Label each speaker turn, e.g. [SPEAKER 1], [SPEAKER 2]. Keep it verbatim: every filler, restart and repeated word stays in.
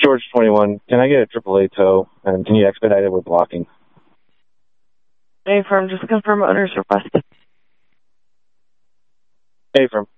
[SPEAKER 1] George twenty-one. Can I get a triple A tow, and can you expedite it with blocking?
[SPEAKER 2] A firm, just confirm owner's request.
[SPEAKER 1] A firm.